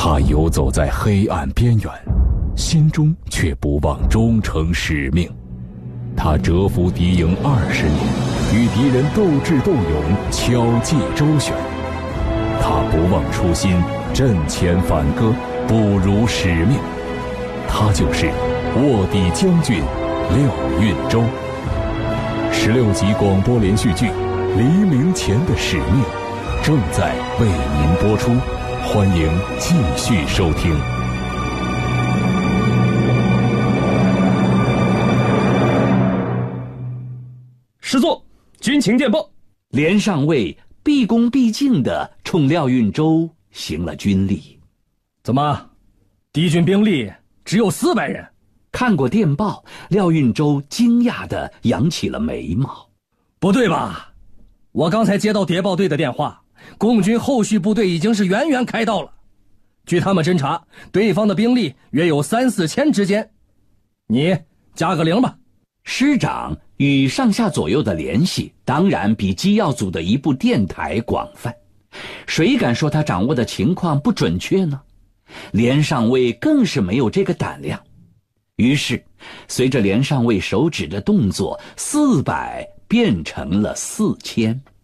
他游走在黑暗边缘，心中却不忘忠诚使命。他蛰伏敌营20年，与敌人斗智斗勇，巧计周旋。他不忘初心，阵前反戈，不辱使命。他就是卧底将军廖运周。16集广播连续剧《黎明前的使命》正在为您播出，欢迎继续收听。 师座，军情电报。 连上尉毕恭毕敬地冲廖运周行了军礼。 怎么，敌军兵力只有400人？ 看过电报，廖运周惊讶地扬起了眉毛。 不对吧？我刚才接到谍报队的电话，共军后续部队已经是远远开到了。据他们侦查，对方的兵力约有3、4千之间。你加个0吧。 师长与上下左右的联系当然比机要组的一部电台广泛，谁敢说他掌握的情况不准确呢？连上尉更是没有这个胆量。于是随着连上尉手指的动作，400变成了4000。